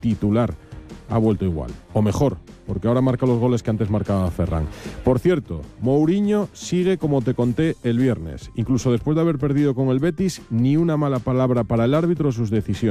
titular, ha vuelto igual, o mejor, porque ahora marca los goles que antes marcaba Ferran. Por cierto, Mourinho sigue como te conté el viernes. Incluso después de haber perdido con el Betis, ni una mala palabra para el árbitro o sus decisiones.